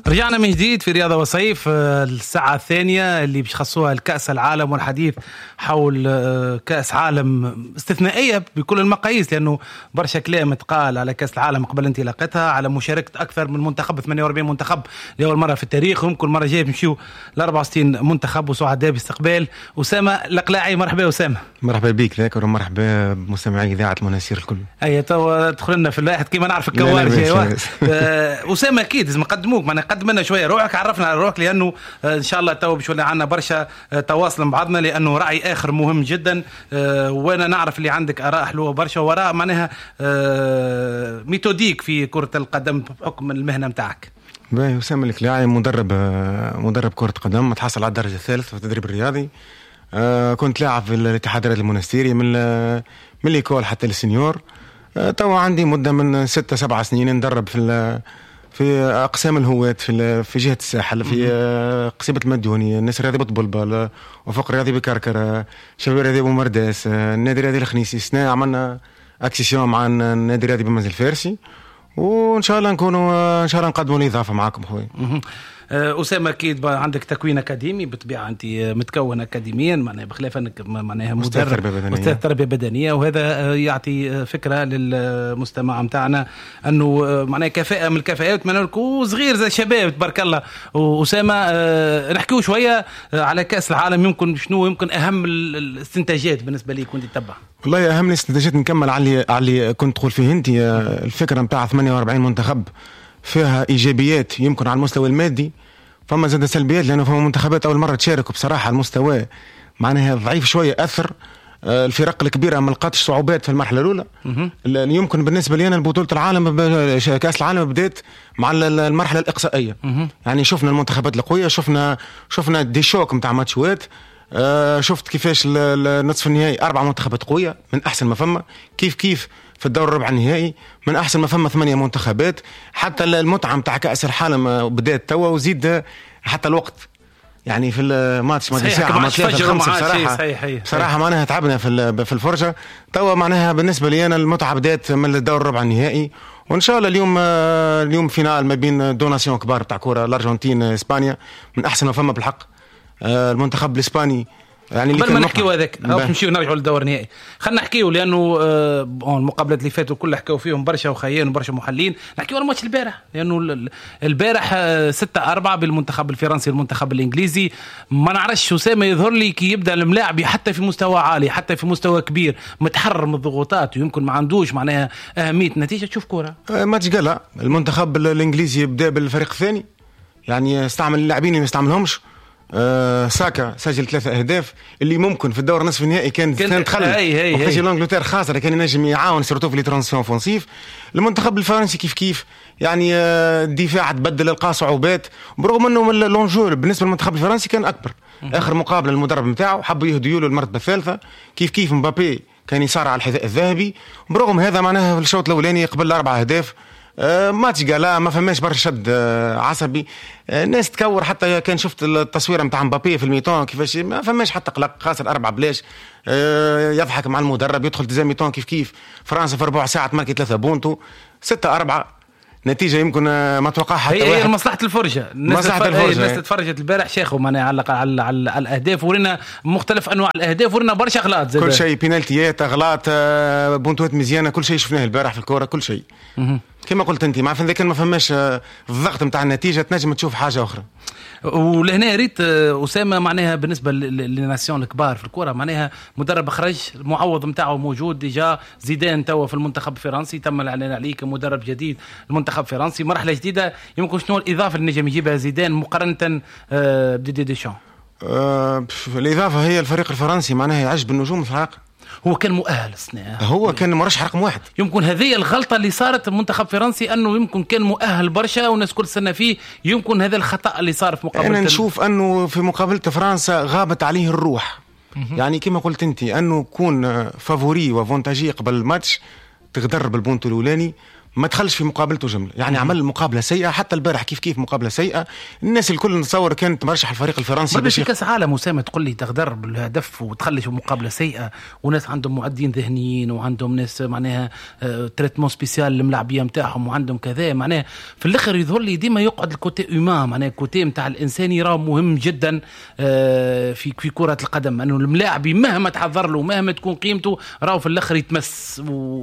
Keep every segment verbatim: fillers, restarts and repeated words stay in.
رجعنا من جديد في رياضة وصيف، الساعة الثانية اللي باش خصوها الكأس العالم والحديث حول كأس عالم استثنائية بكل المقاييس، لأنه برشا كلام تقال على كأس العالم قبل انطلاقتها، على مشاركة أكثر من منتخب، ثمانية وأربعين منتخب لأول مرة في التاريخ، ويمكن مرة جاية بنمشيو ل أربعة وستين منتخب وسعداء باستقبال أسامة القلاعي. مرحبا أسامة. مرحبا بك ذاكر، ومرحبا بمستمعي إذاعة المناسير الكل. أي تو دخلنا في الواحد كيما نعرف الكوارث. أسامة أكيد لازم نقدموك، ما نقدم لنا شوية روحك، عرفنا على روحك، لأنه إن شاء الله تو باش يولي عندنا برشا تواصل مع بعضنا، لأنه رأي آخر مهم جدا، وأنا نعرف اللي عندك آراء حلوة برشا وراء معناها ميثوديك في كرة القدم بحكم المهنة متاعك. باهي، أسامة القلاعي مدرب مدرب كرة قدم، متحصل على الدرجة الثالثة في التدريب الرياضي. كنت لاعب في الاتحاد الرياضي المنستيري من من ليكول حتى السنيور. تو عندي مدة من ستة سبعة سنين ندرب في في أقسام الهواة في في جهة الساحل، في قصيبة المديوني، الناس الرياضي بطبلبال، وفق الرياضي بكركرة، شباب الرياضي بمرداس، النادي الرياضي الخنيسي. سنة عملنا أكسيسيون مع النادي الرياضي بمنزل فارسي، وإن شاء الله نكونوا إن شاء الله نقدموا الإضافة معكم خوي. أسامة أكيد عندك تكوين أكاديمي بالطبيعة، أنت متكون أكاديميا معناها بخلاف أنك معناها مدرب أستاذ تربية بدنية، وهذا يعطي فكرة للمستمع متاعنا أنه معناها كفاءة من الكفاءات من وصغير زي الشباب تبارك الله. وأسامة نحكيو شوية على كأس العالم، يمكن شنو يمكن أهم الاستنتاجات بالنسبة لي كنت تتبع؟ والله أهم الاستنتاجات نكمل على على كنت تقول فيه أنت، الفكرة متاع ثمانية وأربعين منتخب فيها إيجابيات يمكن على المستوى المادي، فما زاد سلبيات، لأنه فما منتخبات أول مرة تشارك بصراحة المستوى معناها ضعيف شوية، أثر الفرق الكبيرة ما لقاتش صعوبات في المرحلة الأولى. يمكن بالنسبة لي أنا بطولة العالم كأس العالم بدأت مع المرحلة الإقصائية، يعني شفنا المنتخبات القوية، شفنا شفنا دي شوك متاع ماتشوات، آه شفت كيفاش النصف النهائي أربع منتخبات قوية من أحسن ما فما، كيف كيف في الدور الربع النهائي من أحسن ما فما ثمانية منتخبات. حتى المتعة متاع كأس العالم بدأت توا، وزيد حتى الوقت يعني في الماتش ما ساعة ما ثلاثة خمسة بصراحة بصراحة معناها تعبنا في في الفرجة. توا معناها بالنسبة لي أنا المتعة بدأت من الدور الربع النهائي، وإن شاء الله اليوم اليوم فينال ما بين دوناسيون كبار بتاع كورة، الأرجنتين إسبانيا من أحسن ما فما بالحق. المنتخب الإسباني يعني قبل ما نحكيو هذاك نمشيو نرجعوا للدور النهائي، خلينا نحكيو لانه المقابلات اللي فاتوا كلها حكاو فيهم برشا وخيان وبرشا محللين. نحكيو على الماتش البارح، لانه البارح ستة أربعة بالمنتخب الفرنسي المنتخب الانجليزي. ما نعرفش أسامة، يظهر لي كي يبدا الملاعب حتى في مستوى عالي حتى في مستوى كبير متحرر من الضغوطات، ويمكن ما عندوش معناها اهميه نتيجه تشوف كوره. ماتش قال المنتخب الانجليزي بدا بالفريق الثاني، يعني استعمل اللاعبين اللي ما استعملهمش. أه ساكا سجل ثلاثة أهداف اللي ممكن في الدور نصف النهائي كان كان تخلل، وخاصة الانجلترا خاصة كان ينجم يعاون سيرتو في لي ترانسيون اوفونسيف. المنتخب الفرنسي كيف كيف يعني الدفاع تبدل، لقى صعوبات، برغم انه اللونجور بالنسبة للمنتخب الفرنسي كان اكبر. اخر مقابلة المدرب نتاعو حبوا يهديوا له المرتبة الثالثة، كيف كيف مبابي كان يصارع على الحذاء الذهبي، برغم هذا معناها في الشوط الاولاني قبل اربع اهداف. آه ماتش قال ما فماش برشا شد آه عصبي، الناس آه تكور. حتى كان شفت التصويره نتاع مبابي في الميتون كيفاش ما فماش حتى قلق، خاسر أربعة بلاش، آه يضحك مع المدرب، يدخل تزام ميتون كيف كيف. فرنسا في ربع ساعه ماركي ثلاثة بونتو، ستة أربعة نتيجه يمكن ما توقعها حتى هي واحد. هي مصلحه الفرجه، الناس الناس تتفرجت البارح شيخو معناها على على على الاهداف، ورينا مختلف انواع الاهداف، ورينا برشا اغلاط، كل شيء بينالتيات اغلاط بونتوات مزيانه، كل شيء شفناه البارح في الكوره، كل شيء كما قلت انت. مع فين كان ما فماش الضغط نتاع النتيجه تنجم تشوف حاجه اخرى. ولهنا ريت أسامة معناها بالنسبة للناسيون الكبار في الكرة، معناها مدرب خرج المعوض متاعه موجود ديجا، زيدان توا في المنتخب الفرنسي تم الإعلان عليه كمدرب جديد المنتخب الفرنسي، مرحلة جديدة. يمكن شنو الإضافة اللي نجم يجيبها زيدان مقارنة بديدي ديشان؟ أه الإضافة هي الفريق الفرنسي معناها يعجب النجوم الحقيقة، هو كان مؤهل السنة، هو كان مرشح رقم واحد. يمكن هذه الغلطة اللي صارت المنتخب الفرنسي، أنه يمكن كان مؤهل برشا والناس كل سنة فيه، يمكن هذا الخطأ اللي صار في مقابلة. أنا نشوف أنه في مقابلة فرنسا غابت عليه الروح، يعني كما قلت أنت أنه كون فافوري وفونتاجي قبل الماتش تغدر بالبونتو الأولاني، ما دخلش في مقابلته جمله، يعني عمل مقابله سيئه. حتى البارح كيف كيف مقابله سيئه. الناس الكل نتصور كانت مرشح الفريق الفرنسي باش كاس عالم. اسامه تقول لي تغدر بالهدف وتخلش مقابله سيئه، وناس عندهم مؤدين ذهنيين وعندهم ناس معناها تريتمون سبيسيال للملاعبيه نتاعهم وعندهم كذا، معناها في الاخر يظهر لي ديما يقعد الكوتي اومان، معناها الكوتي نتاع الانساني راه مهم جدا في في كره القدم، انه الملاعبي مهما تحضر له مهما تكون قيمته راهو في الاخر يتمس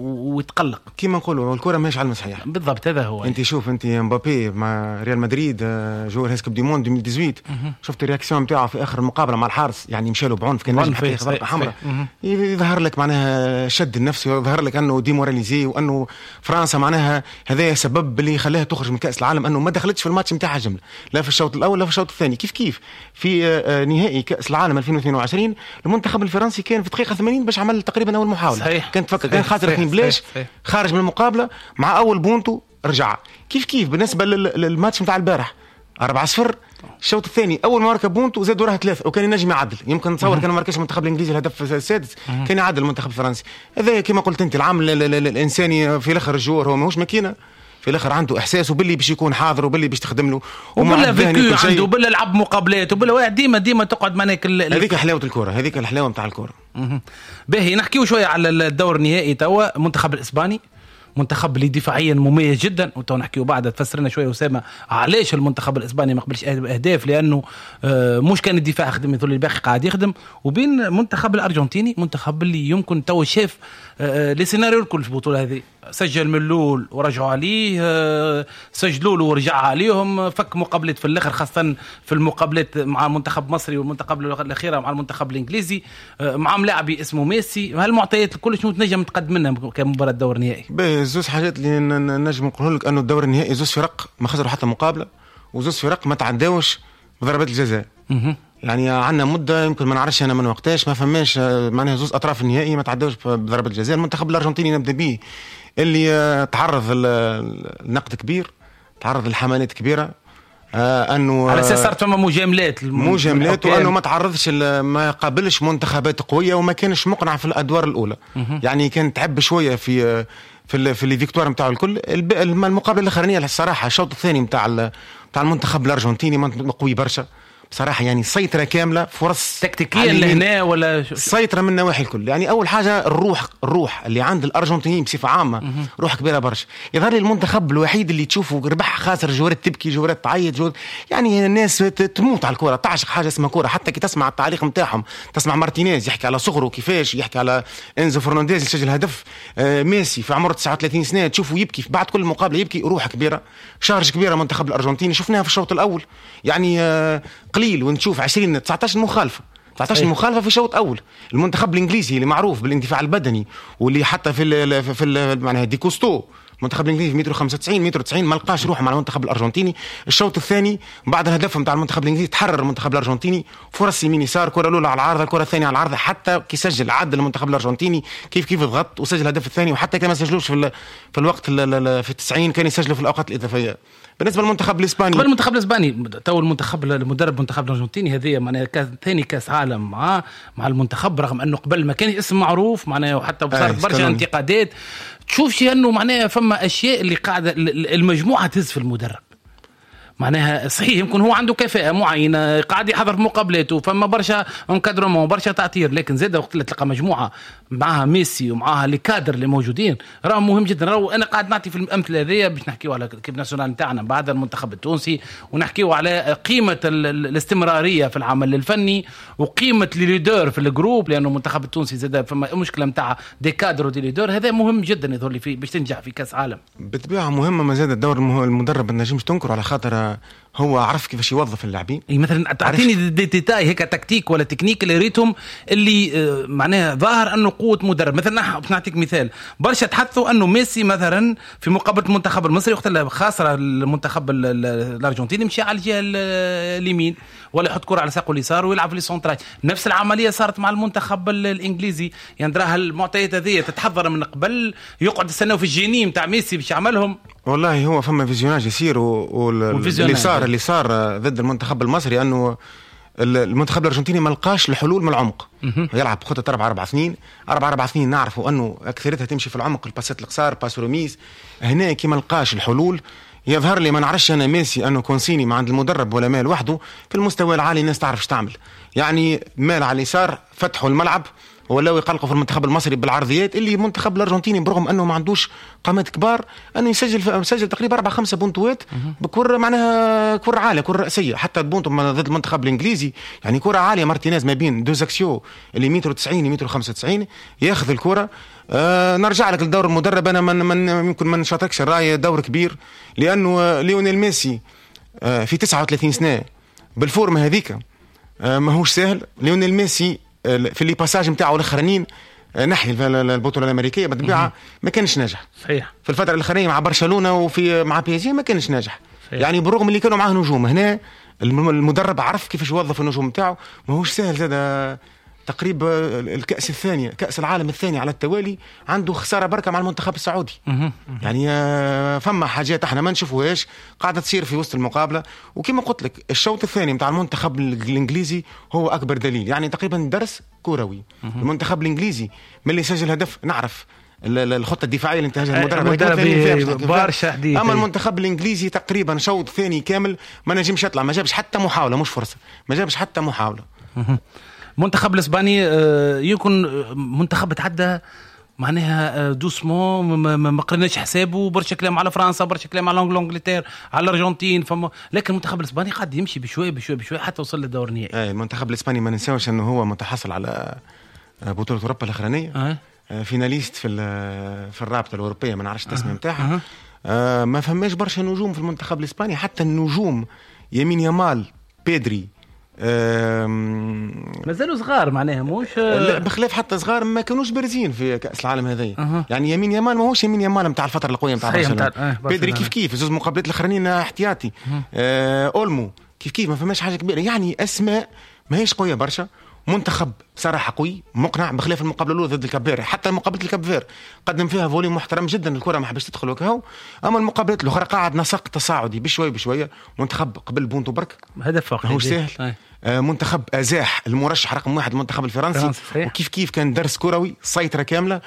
ويتقلق كيما نقولوا الكره ماهيش على المصحيح. بالضبط هذا هو. انت شوف انت مبابي مع ريال مدريد جوار هيس كوب دي موند ألفين وثمانية عشر، شفت الرياكسيون نتاعو في اخر المقابله مع الحارس، يعني مشى له بعنف، كان نجم حتى ياخذ حمراء. يظهر لك معناها شد النفس، يظهر لك انه ديموراليزي، وانه فرنسا معناها هذا سبب اللي خلاها تخرج من كاس العالم، انه ما دخلتش في الماتش نتاعها جمله، لا في الشوط الاول لا في الشوط الثاني. كيف كيف في نهائي كاس العالم ألفين واثنين وعشرين المنتخب الفرنسي كان في دقيقه ثمانين باش عمل تقريبا اول محاوله، صحيح. كان تفكر كان خاطر اثنين بلاش خارج من المقابله مع اول بونتو رجع. كيف كيف بالنسبه للماتش نتاع البارح أربعة صفر الشوط الثاني اول ما ركب بونتو زاد وراها ثلاثه، وكان ينجم يعدل. يمكن نتصور كان ما ركش المنتخب الانجليزي الهدف السادس كان يعدل المنتخب الفرنسي. هذا كما قلت انت العامل الانساني في الاخر. الجوار هو ماهوش ماكينه، في الاخر عنده احساس وباللي باش يكون حاضر وباللي باش تخدم له وبلا فيكو عنده وبلا لعب مقابلات وبلا واحد ديما ديما تقعد معناك. هذيك حلاوه الكره، هذيك الحلاوه نتاع الكره. باهي نحكيو شويه على الدور النهائي توا. المنتخب الاسباني منتخب اللي دفاعيا مميز جدا، وتو نحكيو بعد تفسرنا شويه اسامه علاش المنتخب الاسباني ما قبلش اهداف، لانه مش كان الدفاع خدم يظل الباقي قاعد يخدم. وبين المنتخب الارجنتيني منتخب اللي يمكن تو شاف لي سيناريو الكل في البطوله هذه، سجل من الاول ورجعوا عليه، سجلوا له ورجع عليهم، فك مقابلات في الاخر خاصه في المقابلات مع المنتخب المصري والمنتخب الاخيره مع المنتخب الانجليزي مع ملاعبي اسمه ميسي. هالمعطيات الكل شنو تنجم تقدم منها كمباراه الدور النهائي؟ زوز حاجات اللي نجم نقول لك انه الدور النهائي زوز فرق ما خسروا حتى مقابله، وزوز فرق ما تعداوش بضربات الجزاء. يعني عندنا مده يمكن ما نعرفش انا من وقتاش ما فماش معناها زوز اطراف النهائي ما تعداوش بضربات الجزاء. المنتخب الارجنتيني نبدا به اللي تعرض النقد كبير، تعرض لحملات كبيره، آه انه على اساس صارت فما مجاملات مجاملات وانه ما تعرضش ما قابلش منتخبات قويه وما كانش مقنع في الادوار الاولى. يعني كان تعب شويه في في في الفيكتوار نتاعو الكل. المقابله الاخرانيه الصراحه الشوط الثاني نتاع نتاع المنتخب الارجنتيني قوي برشا بصراحه، يعني سيطره كامله، فرص تكتيكيا لهنا ولا سيطره من النواحي الكل. يعني اول حاجه الروح الروح اللي عند الارجنتينيين بصفه عامه مه. روح كبيره برشا. يظهر لي المنتخب الوحيد اللي تشوفه ربح خاسر، جوارات تبكي جوارات تعيط جوارات، يعني الناس تموت على الكره، تعشق حاجه اسمها كره. حتى كي تسمع التعليق نتاعهم تسمع مارتينيز يحكي على صغره كيفاش، يحكي على انزو فرنانديز اللي سجل هدف، آه ميسي في عمره تسعة وثلاثين سنه تشوفه يبكي بعد كل مقابله، يبكي. روح كبيره، شارج كبيره المنتخب الارجنتيني شفناها في الشوط الاول. يعني آه قليل ونشوف عشرين تسعة عشر مخالفه تسعة عشر مخالفه في شوط اول. المنتخب الانجليزي اللي معروف بالاندفاع البدني واللي حتى في ال في ال معناها ديكوستو المنتخب الانجليزي متر وخمسة وتسعين متر وتسعين ما لقاش روحه مع المنتخب الارجنتيني. الشوط الثاني بعد الهدف نتاع المنتخب الانجليزي تحرر المنتخب الارجنتيني، فرص يمين يسار، كره الاولى على العارضه، الكره الثانيه على العارضه، حتى كي سجل عدل المنتخب الارجنتيني كيف كيف ضغط وسجل الهدف الثاني. وحتى كما سجلوش في في الوقت في التسعين كان يسجلوا في الاوقات الاضافيه. بالنسبه للمنتخب الاسباني قبل المنتخب الاسباني تو المنتخب المدرب المنتخب الارجنتيني هذه معناها كاس ثاني كاس عالم مع مع المنتخب، رغم انه قبل ما كان اسم معروف معناها وحتى صارت برشا انتقادات. تشوف شيء انه معناها فما اشياء اللي قاعده المجموعه تهز في المدرب، معناها صحيح يمكن هو عنده كفاءة معينة قاعد يحضر في مقابلاته فما برشا انكادرمون برشا تعطير، لكن زاد وقت اللي تلقى مجموعة معها ميسي ومعها الكادر اللي موجودين راه مهم جدا. راه انا قاعد نعطي في الامثله هذيا باش نحكيو على كيب ناسيونال نتاعنا بعد المنتخب التونسي، ونحكيو على قيمه الاستمراريه في العمل الفني وقيمه ليدر في الجروب، لانه المنتخب التونسي زاد فما مشكله نتاع دي كادر ودي ليدر. هذا مهم جدا يظهر لي فيه باش تنجح في كاس عالم. بالطبيعه مهمه، ما زاد الدور المدرب ما نجمش تنكر على خاطر هو عرف كيفاش يوظف اللاعبين. اي مثلا تعطيني دي ديتاي هيك تكتيك ولا تكنيك اللي ريتهم اللي آه معناها ظاهر انه قوه مدرب. مثلا باش نعطيك مثال، برشا تحدثوا انه ميسي مثلا في مقابله المنتخب المصري وقت اللي خاسر المنتخب الارجنتيني مشى على الجهه اليمين ولا يحط كره على ساقه اليسار ويلعب في السونتراج. نفس العمليه صارت مع المنتخب الانجليزي. يعني راها المعطيات هذه تتحضر من قبل، يقعد يستناو في الجيني نتاع ميسي باش يعملهم. والله هو فما فيزيوناج يصير واللي صار اللي صار ضد المنتخب المصري انه المنتخب الارجنتيني ما لقاش الحلول من العمق. يلعب خطه أربعة أربعة اثنين أربعة أربعة اثنين نعرفوا انه اكثرتها تمشي في العمق، الباسات القصار، باس روميس. هنا كي ما لقاش الحلول يظهر لي، ما نعرفش انا ميسي انه كونسيني ما عند المدرب ولا مال وحده في المستوى العالي الناس تعرفش تعمل. يعني مال على اليسار فتحوا الملعب ولاو يقلقوا في المنتخب المصري بالعرضيات، اللي المنتخب الارجنتيني برغم انه ما عندوش قامات كبار انه يسجل يسجل تقريبا أربعة خمسة بونتوات بكره، معناها كره عاليه، كره راسيه. حتى بونتو ضد المنتخب الانجليزي يعني كره عاليه، مارتينيز ما بين دوزاكسيو اللي متر وتسعين متر وخمسة وتسعين ياخذ الكره. آه نرجع لك لدور المدرب، انا من, من يمكن ما نشاطكش الراي، دور كبير لانه ليونيل ميسي آه في تسعة وثلاثين سنه بالفورمه هذيك آه ماهوش سهل. ليونيل ميسي في اللي باساج نتاعو الاخرانيين نحي البطوله الامريكيه بالطبيعه ما كانش ناجح. صحيح. في الفتره الاخرانيه مع برشلونه وفي مع بي اس جي ما كانش ناجح. صحيح. يعني بالرغم اللي كانوا معاه نجوم، هنا المدرب عرف كيفاش يوظف النجوم نتاعو، ماهوش سهل زاد. تقريبا الكأس الثانية، كأس العالم الثاني على التوالي، عنده خسارة بركة مع المنتخب السعودي. يعني فما حاجات احنا ما نشوفوهاش قاعدة تصير في وسط المقابلة. وكما قلت لك الشوط الثاني متاع المنتخب الانجليزي هو اكبر دليل، يعني تقريبا درس كروي. المنتخب الانجليزي من اللي سجل هدف نعرف الخطه الدفاعيه اللي انتهجها المدرب برشا حديث. اما المنتخب الانجليزي تقريبا شوط ثاني كامل ما نجمش يطلع، ما جابش حتى محاوله، مش فرصه، ما جابش حتى محاوله. المنتخب الاسباني يكون منتخب تعدى معناها دوسمو، ما قرناش حسابه، برشا كلام على فرنسا، برشا كلام على انجلترا، على الارجنتين، فما لكن المنتخب الاسباني قاعد يمشي بشويه بشويه بشويه حتى وصل للدور النهائي. اي المنتخب الاسباني ما ننساوش انه هو متحصل على بطوله اوروبا الاخرانيه، أه. فيناليست في في الرابطه الاوروبيه، ما نعرفش التسميه نتاعها. أه. أه ما فماش برشا نجوم في المنتخب الاسباني، حتى النجوم يمين يامال، بيدري مازالوا صغار معناها، مش بخلاف حتى صغار ما كانوش بارزين في كأس العالم هذه. أه. يعني يمين يامال ما هوش يمين يامال نتاع الفتره القويه نتاع برشلونه. أه بيدري كيف كيف زوج مقابلات الاخرانيين احتياطي. أه اولمو كيف كيف ما فماش حاجه كبيره، يعني اسماء ما هيش قويه برشا. منتخب بصراحه قوي مقنع، بخلاف المقابله الاولى ضد الكابفير. حتى مقابله الكابفير قدم فيها فوليوم محترم جدا، الكره ما حبش تدخل وكهو. اما المقابلات الاخرى قاعد نسق تصاعدي بشوي بشويه. منتخب قبل بونتو برك هدف فقط ماهوش سهل. آه منتخب ازاح المرشح رقم واحد المنتخب الفرنسي، وكيف كيف كان درس كروي، سيطره كامله.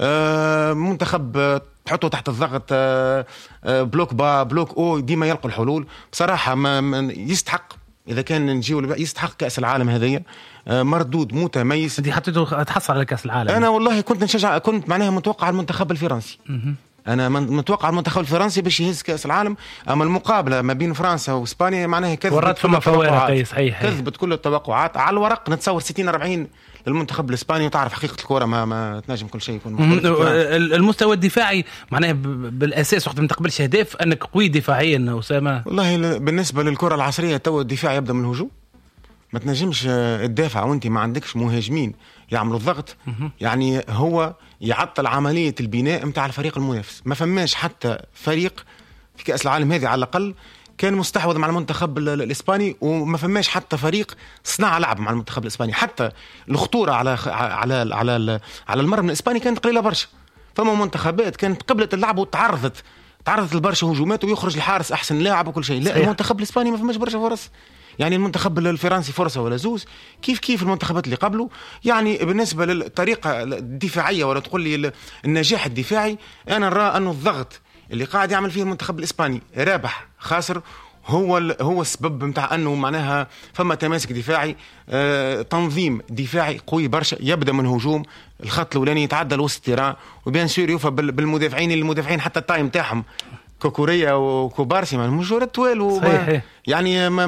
آه منتخب آه تحطه تحت الضغط، آه آه بلوك با بلوك او ديما يلقوا الحلول. بصراحه ما, ما يستحق، اذا كان نجيو يستحق كاس العالم هذيا. آه مردود متميز. انت حطيته تحصل على كاس العالم. انا والله كنت نشجع، كنت معناها متوقع المنتخب الفرنسي. انا متوقع المنتخب الفرنسي باش يهز كاس العالم. اما المقابله ما بين فرنسا واسبانيا معناها كذبت كل التوقعات. صحيح، كذبت كل التوقعات. على الورق نتصور ستين أربعين للمنتخب الاسباني، وتعرف حقيقه الكره ما ما تنجم كل شيء يكون المستوى الدفاعي معناها بالاساس وقت ما تقبلش اهداف انك قوي دفاعيا. اسامه والله بالنسبه للكره العصريه تو الدفاع يبدا من الهجوم، ما تنجمش تدافع وانت ما عندكش مهاجمين يعملوا الضغط. يعني هو يعطل عمليه البناء نتاع الفريق المنافس. ما فماش حتى فريق في كاس العالم هذه على الاقل كان مستحوذ مع المنتخب الاسباني، وما فماش حتى فريق صنع لعب مع المنتخب الاسباني. حتى الخطوره على على على على المرمى الاسباني كانت قليله برشا. فما منتخبات كانت قبلت اللعب وتعرضت تعرضت لبرشا هجومات ويخرج الحارس احسن لاعب وكل شيء. لا، المنتخب الاسباني ما فماش برشا فرص. يعني المنتخب الفرنسي فرصه ولا زوز، كيف كيف المنتخبات اللي قبله. يعني بالنسبه للطريقه الدفاعيه ولا تقول لي النجاح الدفاعي، انا نرى انه الضغط اللي قاعد يعمل فيه المنتخب الاسباني رابح خاسر هو هو السبب نتاع انه معناها فما تماسك دفاعي، آه تنظيم دفاعي قوي برشا، يبدا من هجوم الخط الاولاني يتعدى لوسط التيران، وبيان سور يوفى بالمدافعين. المدافعين حتى التايم تاعهم كوكوريا وكوبارسي ما مش طوال، يعني